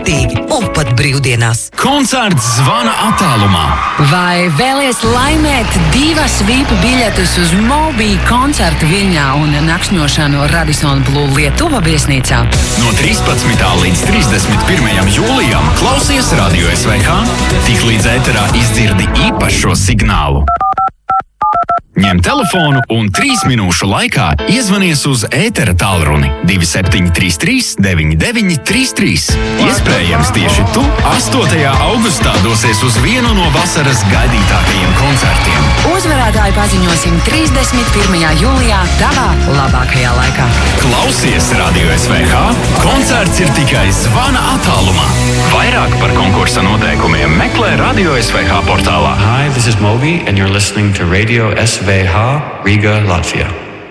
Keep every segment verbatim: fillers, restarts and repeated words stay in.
kārtīgi un pat brīvdienās. Koncerts zvana attālumā. Vai vēlies laimēt divas V I P biļetes uz Mobi koncertu Viļņā un nakšņošanu Radisson Blu Lietuva viesnīcā? No trīspadsmitā līdz trīsdesmit pirmajam jūlijam klausies Radio S V H, tik līdz ēterā izdzirdi īpašo signālu. Ņem telefonu un trīs minūšu laikā iezvanies uz ētera tālruni divi septiņi trīs trīs deviņi deviņi trīs trīs. Iespējams, tieši tu astotajā augustā dosies uz vienu no vasaras gaidītākajiem koncertiem. Uzvarētāju paziņosim trīsdesmit pirmajā jūlijā tavā labākajā laikā. Klausies Radio S V H, koncerts ir tikai zvana attālumā. Vairāk par konkursa noteikumiem meklē Radio S V H portālā. Hi, this is Moby and you're listening to Radio S V H, Riga, Latvija.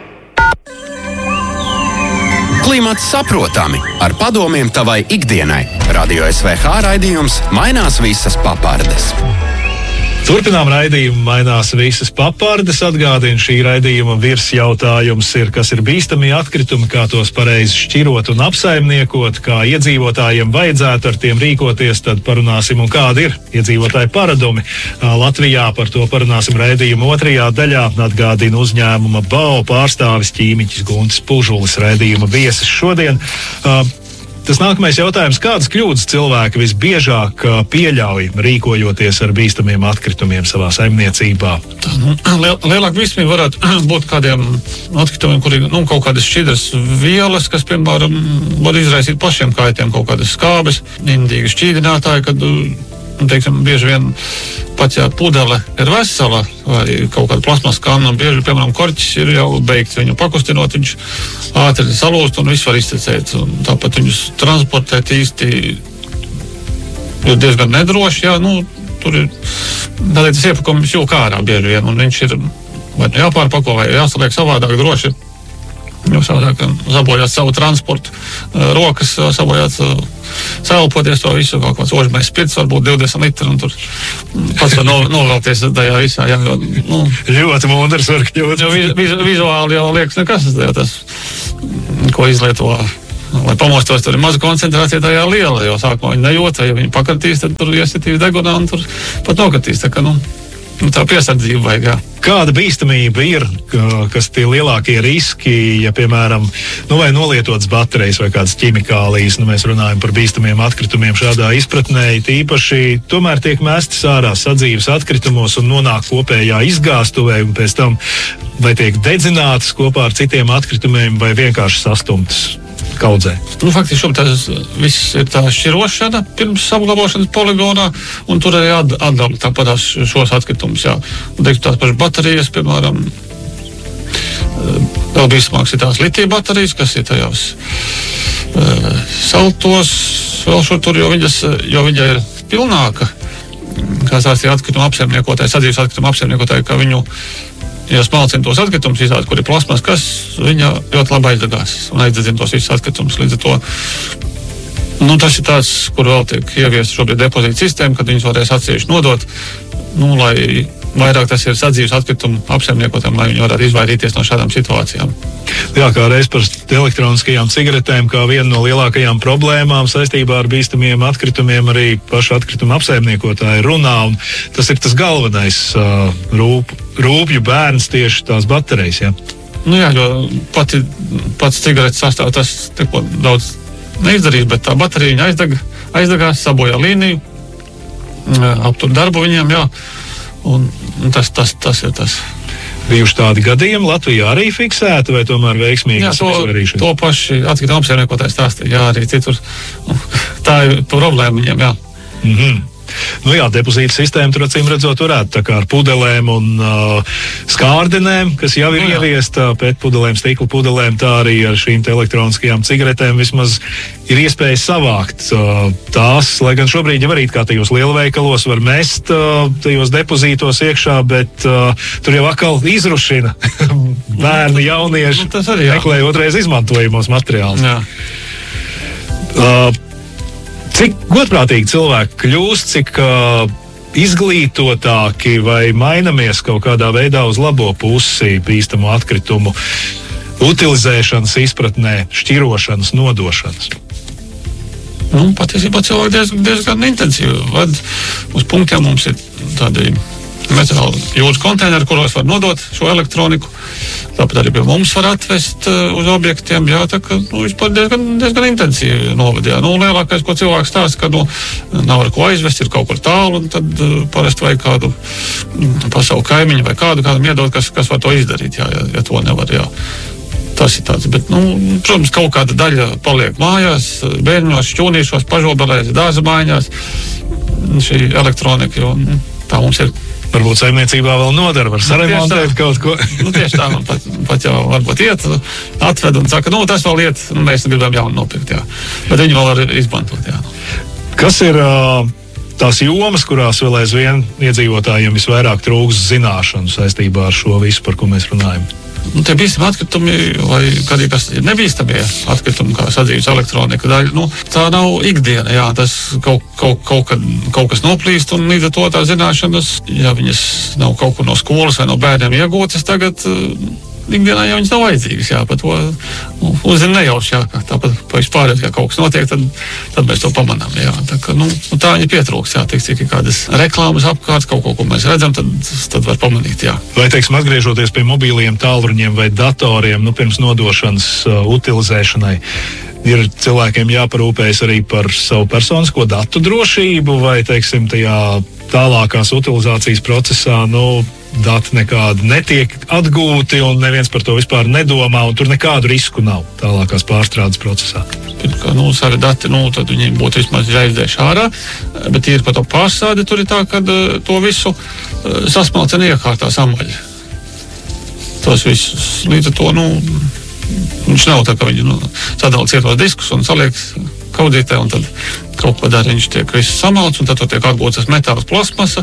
Klimats saprotami, ar padomiem tavai ikdienai. Radio S V H raidījums mainās visas papardes. Turpinām raidījumu mainās visas papardes. Atgādina, šī raidījuma virsjautājums ir, kas ir bīstamie atkritumi, kā tos pareizi šķirot un apsaimniekot, kā iedzīvotājiem vajadzētu ar tiem rīkoties, tad parunāsim, un kādi ir iedzīvotāju paradumi. Latvijā par to parunāsim raidījuma otrajā daļā. Atgādina uzņēmuma B A O pārstāvis ķīmiķis Guntis Pužulis, raidījuma viesis šodien. Tas nākamais jautājums, kādas kļūdas cilvēki visbiežāk pieļauj, rīkojoties ar bīstamiem atkritumiem savā saimniecībā? Tā, nu, liel, lielāka bīstamība varētu būt kādiem atkritumiem, kuri nu, kaut kādas šķidras vielas, kas, piemēram, var izraisīt pašiem kaitiem, kaut kādas skābes, indīgi šķīdinātāji, kad, teiksim, bieži vien pat, ja pudele ir vesela vai kaut kāda plasmas kanna, bieži, piemēram, korķis ir jau beigts, viņu pakustinot, viņš ātri salūst un viss var iztecēt. Un tāpat viņus transportēt īsti ir diezgan nedroši, jā, nu, tur ir, tādēļ tas iepakojums jūk ārā bieži vien, un viņš ir vai nu jāpārpako, vai jāsaliek savādāk droši, jo savādāk sabojāt savu transportu, rokas sabojāt, saelpoties to visu, kaut kāds ožmais spirts, varbūt divdesmit litri, un tur pats var no, novēlties tajā visā. Jā, jo, nu, ļoti mundrs var kļūt. Jo viz, viz, vizuāli jau liekas nekas, tas, ko izlieto, lai pamostos, tur ir maza koncentrācija tajā liela, jo sākumā viņi nejūt, ja viņi pakratīs, tad tur iesitīs degunā, un tur pat nokratīs, tā ka, nu, tā piesardzība vajag, jā. Kāda bīstamība ir, kas tie lielākie riski, ja, piemēram, nu, vai nolietotas baterijas vai kādas ķimikālijas, nu, mēs runājam par bīstamiem atkritumiem šādā izpratnē, tīpaši tomēr tiek mestas ārā sadzīves atkritumos un nonāk kopējā izgāstuvē, un pēc tam vai tiek dedzinātas kopā ar citiem atkritumiem vai vienkārši sastumtas kaudzē. Nu, faktiski šobrīd tas viss ir tā šķirošana pirms apglabāšanas poligonā, un tur arī atdala tāpat šos atkritumus, jā. Un, teiktu, tās pašas baterijas, piemēram, vēl bīstamāks ir tās litija baterijas, kas ir tajos uh, saltos, vēl šur tur, jo viņas, jo viņa ir pilnāka, kā tās ir atkrituma apsaimniekotāji, sadzīves atkrituma apsaimniekotāji, ka viņu, ja smalcina tos atkritumus, izrāda, kur ir plasmas, kas viņa ļoti labi aizdegās un aizdedzina tos visus atkritumus. Līdz ar to, nu, tas ir tāds, kur vēl tiek ieviesta šobrīd depozīta sistēma, kad viņus varēs atsevišķi nodot, nu, lai vairāk tas ir sadzīves atkritumu apsaimniekotājiem, lai viņi varētu izvairīties no šādām situācijām. Jā, kā reiz par elektroniskajām cigaretēm, kā viena no lielākajām problēmām saistībā ar bīstamiem atkritumiem arī paši atkrituma apsaimniekotāji runā, un tas ir tas galvenais uh, rūp, rūpju bērns tieši tās baterijas, jā? Nu jā, jo pati, pats cigaretes sastāv tas neko daudz neizdarīs, bet tā baterija viņa aizdeg, aizdegās, sabojā līniju, aptur darbu viņiem, jā, un, un tas, tas, tas ir tas. Bijuši tādi gadījumi Latvijā arī fiksēti vai tomēr veiksmīgi? Jā, to, to paši atkrituma apsaimniekotāji stāstīja, jā, arī citur. Tā ir problēma viņiem, jā. Mhm. Nu jā, depozīta sistēma tur acīm redzot varētu, tā kā ar pudelēm un uh, skārdenēm, kas jau ir nu, ieviesta, pēc pudelēm, stikla pudelēm, tā arī ar šīm te elektroniskajām cigaretēm vismaz ir iespēja savākt uh, tās, lai gan šobrīd jau arī kā tajos lielveikalos var mest uh, tajos depozītos iekšā, bet uh, tur jau atkal izrušina bērni, jaunieši, nu, arī, meklē otrais izmantojamos materiālus. Jā. Uh, Cik godprātīgi cilvēki kļūst, cik uh, izglītotāki vai mainamies kaut kādā veidā uz labo pusi bīstamu atkritumu utilizēšanas izpratnē, šķirošanas, nodošanas? Nu, patiesībā cilvēki diezgan, diezgan intensīvi ved uz punktiem. Mums ir tādi metāla jūras konteineri, kuros var nodot šo elektroniku. Tāpat arī pie mums var atvest uh, uz objektiem. Jā, tā ka nu, vispār diezgan, diezgan intensīvi novadījā. Nu, lielākais, ko cilvēks stāsta, ka nu, nav ar ko aizvest, ir kaut kur tālu, un tad uh, parasti vajag kādu mm, pasauli kaimiņu vai kādu, kādam iedot, kas, kas var to izdarīt, jā, ja, ja to nevar, jā. Tas ir tāds, bet, nu, protams, kaut kāda daļa paliek mājās, bērņos, šķūnīšos, pažobelēs, dārza mājās, šī elektronika, jo nu, tā mums ir. Varbūt saimniecībā vēl nodara, var saremontēt nu, kaut ko. Nu, tieši tā, man pat, pat jau varbūt iet, atved un saka, nu, tas vēl iet, nu, mēs gribam jaunu nopirkt, jā. Bet viņi vēl var izmantot, jā. Kas ir uh, tās jomas, kurās vēl aizvien iedzīvotājiem visvairāk trūks zināšanu saistībā ar šo visu, par ko mēs runājam? Nu, tie bīstami atkritumi, vai kādī kas ir nebīstamie atkritumi, kā sadzīves elektronika daļa, nu, tā nav ikdiena, jā, tas kaut, kaut, kaut, kad, kaut kas noplīst, un līdz ar to tā zināšanas, ja viņas nav kaut kur no skolas vai no bērniem iegūtas, tagad ikdienā jau viņas nav vajadzīgas, jā, par to nu, uzzina nejauši, jā, tāpat pa vispārējais, ja kaut kas notiek, tad, tad mēs to pamanām, jā, tā ka, nu, tā viņa pietrūks, jā, tiks, cik ir kādas reklāmas apkārt, kaut ko, ko mēs redzam, tad, tad var pamanīt, jā. Vai, teiksim, atgriežoties pie mobīliem tālruņiem vai datoriem, nu, pirms nodošanas uh, utilizēšanai, ir cilvēkiem jāparūpējas arī par savu personisko datu drošību, vai, teiksim, tajā tālākās utilizācijas procesā, nu, dati nekādi netiek atgūti un neviens par to vispār nedomā, un tur nekādu risku nav tālākās pārstrādes procesā. Kā, nu, savi dati, nu, tad viņi būtu vismaz jāizdēš ārā, bet ir par to pārstrādi, tur ir tā, ka to visu sasmalcina iekārtā samaļ. Tos visus, līdz ar to, nu, viņš nav tā, ka viņi, nu, sadala cietos diskus un saliek kaudzītē, un tad kaut ko dara, viņš tiek viss samalts, un tad to tiek atgūts tas metāls plasmasa.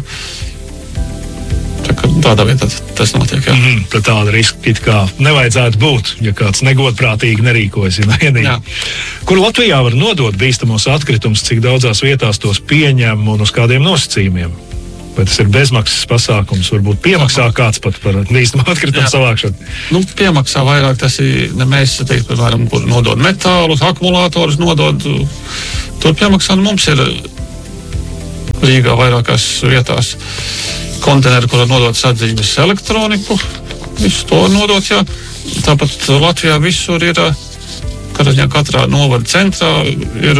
Tā, tādā vietā tas notiek, jā. Mm, tad tāda riska it kā nevajadzētu būt, ja kāds negodprātīgi nerīkojas. Ja Kur Latvijā var nodot bīstamos atkritumus, cik daudzās vietās tos pieņem un uz kādiem nosacījumiem? Vai tas ir bezmaksas pasākums, varbūt piemaksā kāds pat par bīstamu atkritumu savākšanu? Nu, piemaksā vairāk tas ir, ne mēs, teikt, piemēram, kur nodod metālus, akumulātorus nodod, tur piemaksā, nu, mums ir Rīgā vairākās vietās konteineri, kur var nodot sadzīves elektroniku, visu to nodot, jā. Tāpat Latvijā visur ir, katrā, katrā novada centrā ir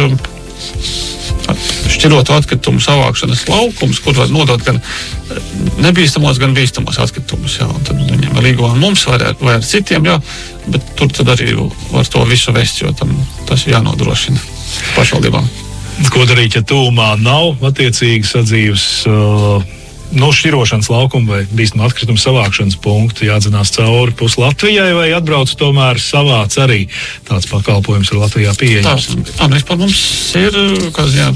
šķirotu atkritumu savākšanas laukums, kur var nodot gan nebīstamos, gan bīstamos atkritumus, jā. Un tad viņiem ir līguma mums vai ar, vai ar citiem, jā, bet tur tad arī var to visu vest, jo tam tas ir jānodrošina pašvaldībām. Ko darīt, ja tūmā nav attiecīgi sadzīves uh, no šķirošanas laukuma vai bīstamo atkritumu savākšanas punktu, jādzinās cauri pus Latvijai, vai atbrauc tomēr savāc arī tāds pakalpojums ir Latvijā pieejams? Tā, tā vispār mums ir, kā ziņā,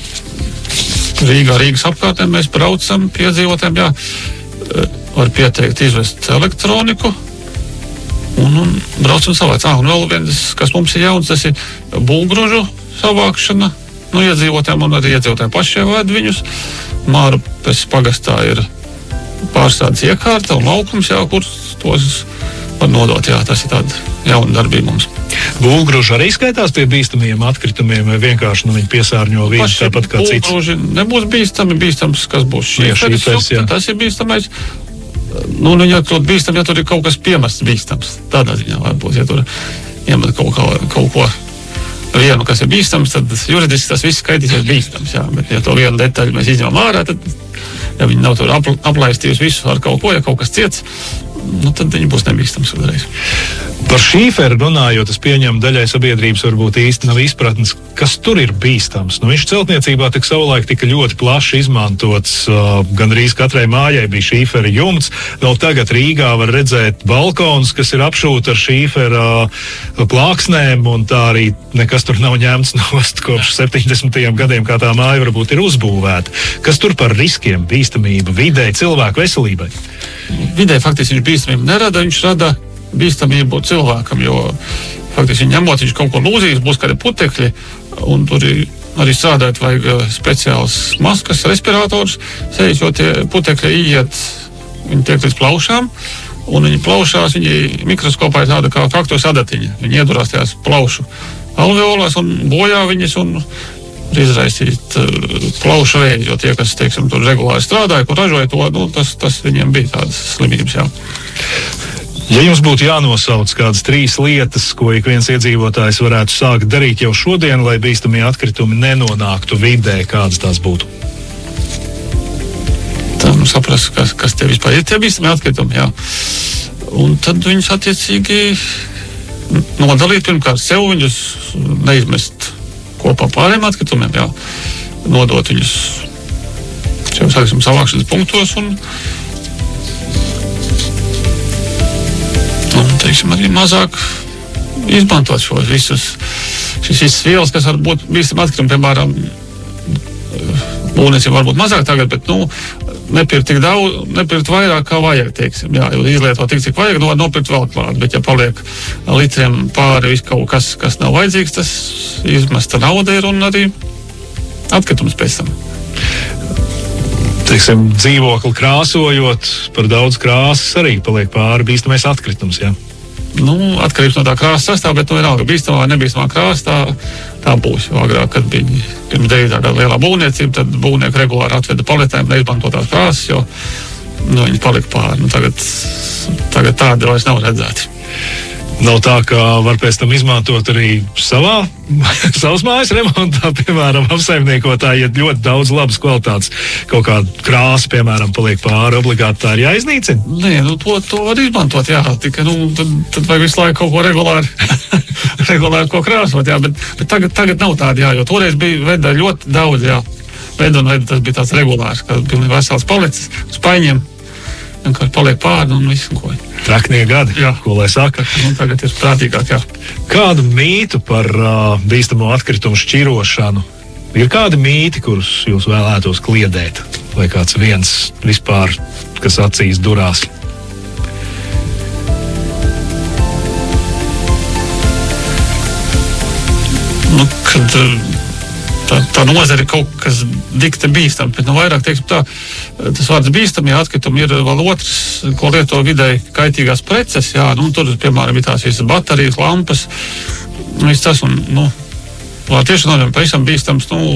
Rīgā, Rīgas apkārtnē mēs braucam piedzīvotēm, jā, var pieteikt izvest elektroniku un, un braucam savāc. Ah, un vēl viens, kas mums ir jauns, tas ir bulgružu savākšana no iedzīvotēm, un arī iedzīvotēm pašiem ved viņus. Mārupes pagastā ir pārstrādes iekārta un laukums, jā, kur tos var nodot, jā, tas ir tāda jauna darbība mums. Bulgruži arī skaitās pie bīstamiem atkritumiem, vai vienkārši nu, viņi piesārņo vīdu tāpat kā cits? Bulgruži nebūs bīstami, bīstams, kas būs šīferis, tas ir bīstamais. Nu, ja tur bīstam, ja tur ir kaut kas piemests bīstams, tādā ziņā varbūt, ja tur iemet kaut, kaut, kaut ko vienu, kas ir bīstams, tad juridiski tas viss skaitīsies bīstams, jā, bet ja to vienu detaļu mēs izņemam ārā, tad, ja viņi nav tur apl- aplaistījusi visu ar kaut ko, ja kaut kas ciets, nu, tad viņi būs nebīstams uzreiz. Par šīferu runājot, es pieņemu daļai sabiedrības varbūt īsti nav izpratnes, kas tur ir bīstams. Nu, viņš celtniecībā tik savulaik tika ļoti plaši izmantots, uh, gan arī katrai mājai bija šīfera jumts. Vēl tagad Rīgā var redzēt balkonus, kas ir apšūti ar šīfera uh, plāksnēm, un tā arī nekas tur nav ņemts nost kopš septiņdesmitajiem gadiem, kā tā māja varbūt ir uzbūvēta. Kas tur par riskiem, bīstamību, videi, cilvēku veselībai? Vidē faktiski viņš bīstamību nerada, viņš rada bīstamību cilvēkam, jo faktiski ņemot, viņš kaut ko lūzīs, būs kādi putekļi, un tur arī strādāt vajag speciāls maskas, respirators, sejas, jo tie putekļi iet, viņi tiek līdz plaušām, un viņi plaušās, viņi mikroskopā ir tāda kā kaktus adatiņa, viņi iedurās tajās plaušu alveolās un bojā viņas, un izraisīt uh, plaušu vēju, jo tie, kas, teiksim, tur regulāri strādāja, kur ražoja to, nu, tas, tas viņiem bija tādas slimības, jā. Ja jums būtu jānosauc kādas trīs lietas, ko ik viens iedzīvotājs varētu sākt darīt jau šodien, lai bīstamie atkritumi nenonāktu vidē, kādas tās būtu? Tā, nu, saprast, kas, kas tie vispār ir tie bīstamie atkritumi, jā. Un tad viņus attiecīgi nodalīt pirmkārt sev, viņus neizmest kopā pārējiem atkritumiem, jā. Nodot viņus, jau sāksim, savākšanas punktos un un, teiksim, arī mazāk izmantot šos visus, šis visas vielas, kas var būt bīstami atkritumi, piemēram, būvniecība varbūt mazāk tagad, bet, nu, nepirkt tik daudz, nepirkt vairāk kā vajag, teiksim, jā, jo izlietot tik, cik vajag, no, nopirkt vēl klāt, bet ja paliek litriem pāri visu kaut kas, kas nav vajadzīgs, tas izmesta nauda ir un arī atkritums pēc tam. Teiksim, dzīvokli krāsojot, par daudz krāsas arī paliek pāri bīstamais atkritums, jā? Nu, atkarības no tā krāsas sastāv, bet nu vienalga bīstamā vai nebīstamā krāsa, tā, tā būs. Jo agrāk, kad bija pirms devītā gada lielā būvniecība, tad būvnieki regulāri atveda paletēm neizmantotās krāsas, jo nu, viņi palika pāri. Nu, tagad, tagad tādi vairs nav redzēti. Nav tā, ka var pēc tam izmantot arī savā, savas mājas remontā, piemēram, apsaimniekotāji, ja ļoti daudz labas kvalitātes kaut kāda krāsa, piemēram, paliek pāri, obligāti tā ir jāiznīcina? Nē, nu to, to var izmantot, jā, tikai, nu, tad, tad vajag visu laiku kaut ko regulāri, regulāri ko krāsot, jā, bet, bet tagad, tagad nav tādi, jā, jo toreiz bija veda ļoti daudz, jā, veda un veda tas bija tāds regulārs, ka pilnīgi vesels palicis uz paņiem, vienkārši paliek pāri un visu ko. Traknie gadi, jā. Ko lai saka? Un tagad ir prātīgāk, jā. Kādu mītu par uh, bīstamo atkritumu šķirošanu? Ir kādi mīti, kurus jūs vēlētos kliedēt? Vai kāds viens vispār, kas acīs durās? Nu, kad tā, tā nozara ir kaut kas dikti bīstam, bet nu vairāk, teiksim tā, tas vārds bīstam, ja atkritumi ir vēl otrs, ko lieto videi kaitīgās preces, jā, nu, tur, piemēram, ir tās visas baterijas, lampas, viss tas, un, nu, tieši nozīmē pavisam bīstams, nu,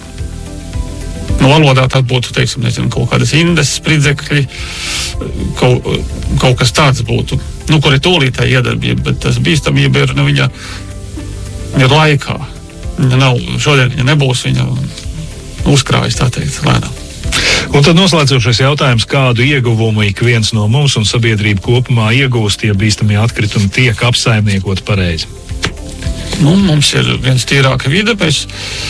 no valodā tad būtu, teiksim, nezinu, kaut kādas indes, spridzekļi, kaut, kaut kas tāds būtu, nu, kur ir tūlītē iedarbība, bet tas bīstamība ir, nu, viņa ir laikā. Viņa nav, šodien viņa nebūs, viņa uzkrājas, tā teikt, lēnām. Un tad noslēdzošais jautājums, kādu ieguvumu ik viens no mums un sabiedrība kopumā iegūst, ja bīstamie atkritumi tiek apsaimniekot pareizi? Nu, mums ir viens tīrāka vide, mēs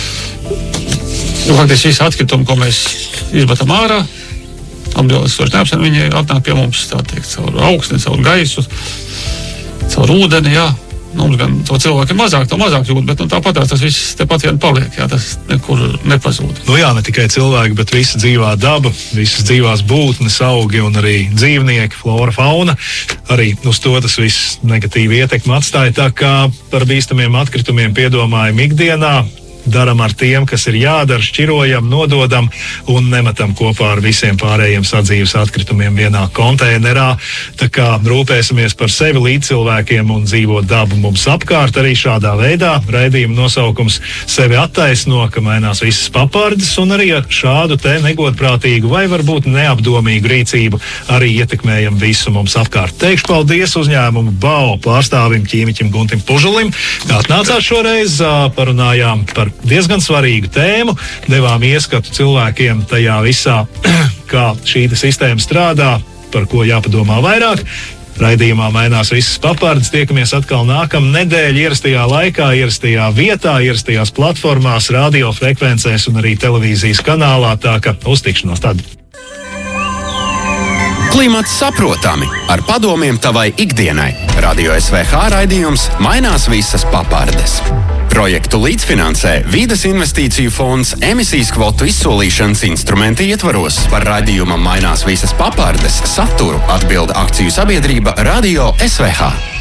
faktiski visi atkritumi, ko mēs izmetam ārā, apdzīvotas neapsam, viņi atnāk pie mums, tā teikt, caur augstni, caur gaisu, caur ūdeni, jā. Mums gan to cilvēku ir mazāk, to mazāk jūt, bet nu, tāpat tas viss tepat vien paliek, jā, tas nekur nepazūd. Nu jā, ne tikai cilvēki, bet visa dzīvā daba, visas dzīvās būtnes, augi un arī dzīvnieki, flora, fauna, arī uz to tas viss negatīvi ietekmi atstāja, tā kā par bīstamiem atkritumiem piedomājam ikdienā, daram ar tiem, kas ir jādara, šķirojam, nododam un nemetam kopā ar visiem pārējiem sadzīves atkritumiem vienā konteinerā. Tā kā rūpēsimies par sevi, līdzcilvēkiem un dzīvo dabu mums apkārt arī šādā veidā. Raidījuma nosaukums sevi attaisno, ka mainās visas papardes un arī ar šādu te negodprātīgu vai varbūt neapdomīgu rīcību arī ietekmējam visu mums apkārt. Teikšu paldies uzņēmumu B A O pārstāvim ķīmiķim Guntim Pužulim, kā atnācās šoreiz, parunājām par diezgan svarīgu tēmu, devām ieskatu cilvēkiem tajā visā, kā šī sistēma strādā, par ko jāpadomā vairāk. Raidījumā mainās visas papardes, tiekamies atkal nākamā nedēļa ierastajā laikā, ierastajā vietā, ierastajās platformās, radiofrekvencēs un arī televīzijas kanālā, tā ka uztikšanos tad. Klimats saprotami ar padomiem tavai ikdienai. Radio S V H raidījums mainās visas papardes. Projektu līdzfinansē Vīdes investīciju fonds emisijas kvotu izsolīšanas instrumenti ietvaros. Par raidījumam mainās visas papardes saturu atbilda akciju sabiedrība Radio S V H.